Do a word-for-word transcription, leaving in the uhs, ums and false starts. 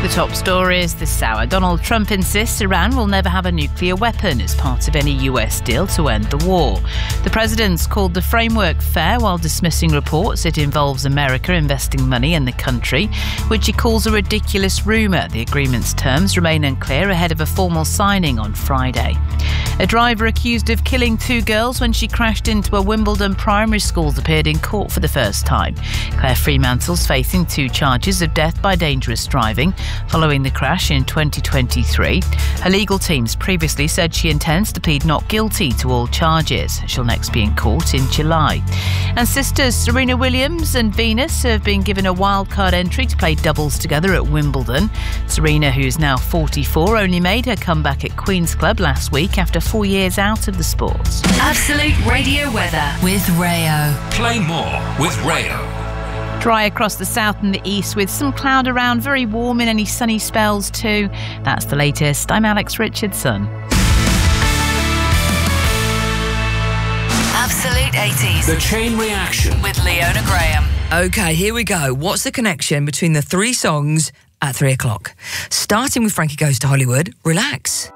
The top stories this hour. Donald Trump insists Iran will never have a nuclear weapon as part of any U S deal to end the war. The president's called the framework fair while dismissing reports it involves America investing money in the country, which he calls a ridiculous rumour. The agreement's terms remain unclear ahead of a formal signing on Friday. A driver accused of killing two girls when she crashed into a Wimbledon primary school appeared in court for the first time. Claire Fremantle's facing two charges of death by dangerous driving following the crash in twenty twenty-three. Her legal teams previously said she intends to plead not guilty to all charges. She'll next be in court in July. And sisters Serena Williams and Venus have been given a wildcard entry to play doubles together at Wimbledon. Serena, who's now forty-four, only made her comeback at Queen's Club last week after four years out of the sport. Absolute Radio weather with Rayo. Play more with Rayo. Dry across the south and the east with some cloud around, very warm in any sunny spells too. That's the latest. I'm Alex Richardson. Absolute eighties. The Chain Reaction with Leona Graham. OK, here we go. What's the connection between the three songs at three o'clock? Starting with Frankie Goes to Hollywood, Relax.